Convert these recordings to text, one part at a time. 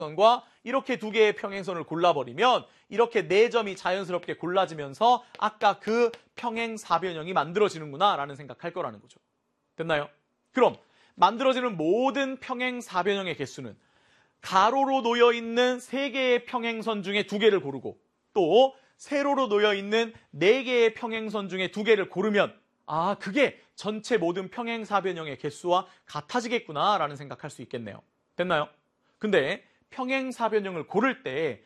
평행선과 이렇게 두 개의 평행선을 골라버리면 이렇게 네 점이 자연스럽게 골라지면서 아까 그 평행사변형이 만들어지는구나 라는 생각할 거라는 거죠. 됐나요? 그럼 만들어지는 모든 평행사변형의 개수는 가로로 놓여있는 3개의 평행선 중에 2개를 고르고 또 세로로 놓여있는 4개의 평행선 중에 2개를 고르면 그게 전체 모든 평행사변형의 개수와 같아지겠구나 라는 생각할 수 있겠네요. 됐나요? 근데 평행사변형을 고를 때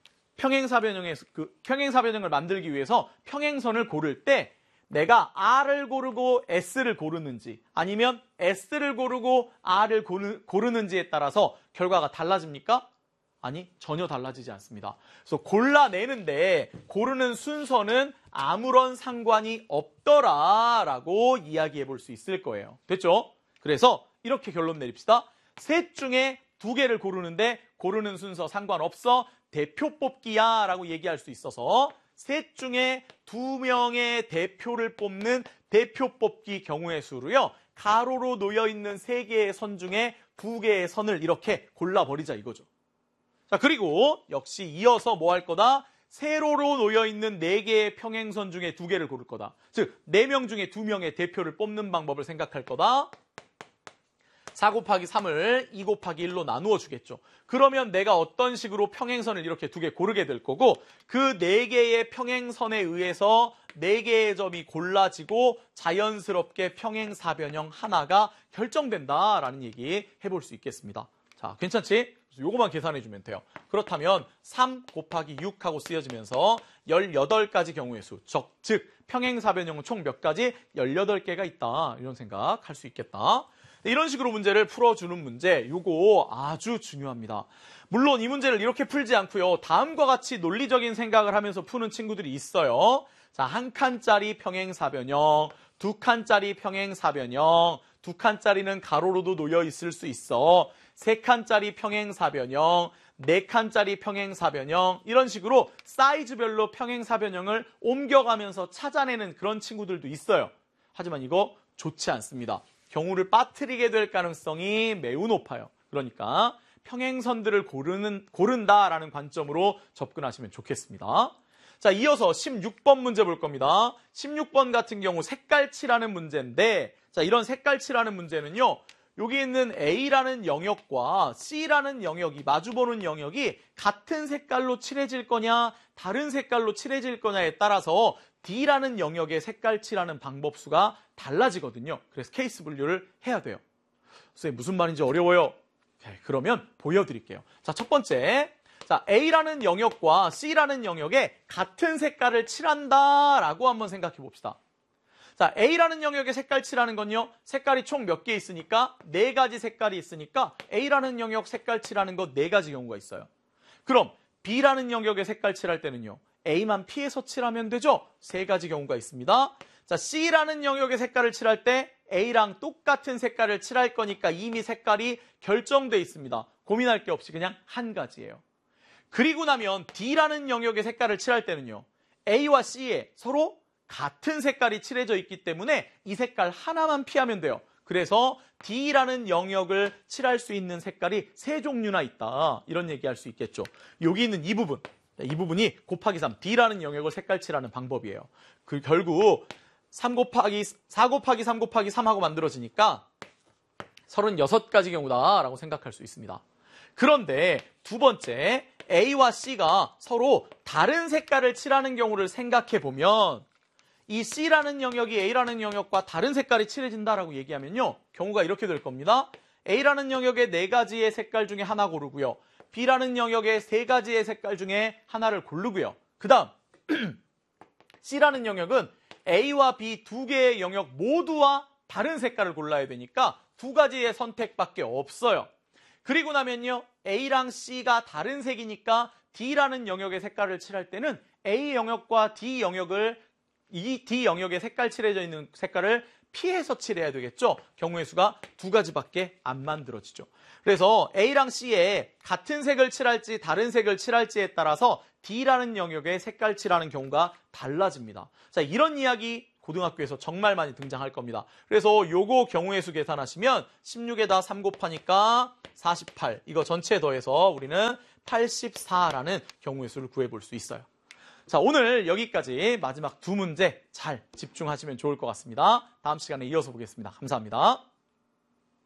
평행사변형을 만들기 위해서 평행선을 고를 때 내가 R을 고르고 S를 고르는지 아니면 S를 고르고 R을 고르는지에 따라서 결과가 달라집니까? 아니, 전혀 달라지지 않습니다. 그래서 골라내는데 고르는 순서는 아무런 상관이 없더라라고 이야기해 볼 수 있을 거예요. 됐죠? 그래서 이렇게 결론 내립시다. 셋 중에 2개를 고르는데 고르는 순서 상관없어. 대표 뽑기야 라고 얘기할 수 있어서 셋 중에 2명의 대표를 뽑는 대표 뽑기 경우의 수로요. 가로로 놓여있는 3개의 선 중에 2개의 선을 이렇게 골라버리자 이거죠. 자, 그리고 역시 이어서 뭐 할 거다? 세로로 놓여있는 4개의 평행선 중에 2개를 고를 거다. 즉 4명 중에 2명의 대표를 뽑는 방법을 생각할 거다. 4 곱하기 3을 2 곱하기 1로 나누어 주겠죠. 그러면 내가 어떤 식으로 평행선을 이렇게 2개 고르게 될 거고 그 4개의 평행선에 의해서 4개의 점이 골라지고 자연스럽게 평행사변형 하나가 결정된다라는 얘기 해볼 수 있겠습니다. 자, 괜찮지? 요거만 계산해 주면 돼요. 그렇다면 3 곱하기 6하고 쓰여지면서 18가지 경우의 수, 즉 평행사변형은 총 몇 가지? 18개가 있다. 이런 생각 할 수 있겠다. 이런 식으로 문제를 풀어주는 문제, 요거 아주 중요합니다. 물론 이 문제를 이렇게 풀지 않고요. 다음과 같이 논리적인 생각을 하면서 푸는 친구들이 있어요. 자, 1칸짜리 평행사변형, 2칸짜리 평행사변형, 2칸짜리는 가로로도 놓여 있을 수 있어. 3칸짜리 평행사변형, 4칸짜리 평행사변형, 이런 식으로 사이즈별로 평행사변형을 옮겨가면서 찾아내는 그런 친구들도 있어요. 하지만 이거 좋지 않습니다. 경우를 빠뜨리게 될 가능성이 매우 높아요. 그러니까 평행선들을 고른다라는 관점으로 접근하시면 좋겠습니다. 자, 이어서 16번 문제 볼 겁니다. 16번 같은 경우 색깔칠하는 문제인데, 자, 이런 색깔칠하는 문제는요. 여기 있는 A라는 영역과 C라는 영역이 마주보는 영역이 같은 색깔로 칠해질 거냐 다른 색깔로 칠해질 거냐에 따라서 D라는 영역의 색깔칠하는 방법수가 달라지거든요. 그래서 케이스 분류를 해야 돼요. 선생님 무슨 말인지 어려워요. 그러면 보여드릴게요. 자, 첫 번째, 자, A라는 영역과 C라는 영역에 같은 색깔을 칠한다라고 한번 생각해 봅시다. 자, A라는 영역의 색깔칠하는 건요. 색깔이 총 몇 개 있으니까 4가지 색깔이 있으니까 A라는 영역 색깔칠하는 거 4가지 경우가 있어요. 그럼 B라는 영역의 색깔칠할 때는요. A만 피해서 칠하면 되죠? 3가지 경우가 있습니다. 자, C라는 영역의 색깔을 칠할 때 A랑 똑같은 색깔을 칠할 거니까 이미 색깔이 결정돼 있습니다. 고민할 게 없이 그냥 한 가지예요. 그리고 나면 D라는 영역의 색깔을 칠할 때는요. A와 C에 서로 같은 색깔이 칠해져 있기 때문에 이 색깔 하나만 피하면 돼요. 그래서 D라는 영역을 칠할 수 있는 색깔이 3종류나 있다. 이런 얘기할 수 있겠죠. 여기 있는 이 부분, 이 부분이 곱하기 3, D라는 영역을 색깔 칠하는 방법이에요. 그 결국 4 곱하기 3 곱하기 3하고 만들어지니까 36가지 경우다라고 생각할 수 있습니다. 그런데 두 번째, A와 C가 서로 다른 색깔을 칠하는 경우를 생각해 보면 이 C라는 영역이 A라는 영역과 다른 색깔이 칠해진다라고 얘기하면요. 경우가 이렇게 될 겁니다. A라는 영역의 4가지의 색깔 중에 하나 고르고요. B라는 영역의 3가지의 색깔 중에 하나를 고르고요. 그 다음 C라는 영역은 A와 B 2개의 영역 모두와 다른 색깔을 골라야 되니까 2가지의 선택밖에 없어요. 그리고 나면요. A랑 C가 다른 색이니까 D라는 영역의 색깔을 칠할 때는 A 영역과 D 영역을 이 D 영역에 색깔 칠해져 있는 색깔을 피해서 칠해야 되겠죠. 경우의 수가 2가지밖에 안 만들어지죠. 그래서 A랑 C에 같은 색을 칠할지 다른 색을 칠할지에 따라서 D라는 영역에 색깔 칠하는 경우가 달라집니다. 자, 이런 이야기 고등학교에서 정말 많이 등장할 겁니다. 그래서 요거 경우의 수 계산하시면 16에다 3 곱하니까 48. 이거 전체 더해서 우리는 84라는 경우의 수를 구해볼 수 있어요. 자, 오늘 여기까지 마지막 두 문제 잘 집중하시면 좋을 것 같습니다. 다음 시간에 이어서 보겠습니다. 감사합니다.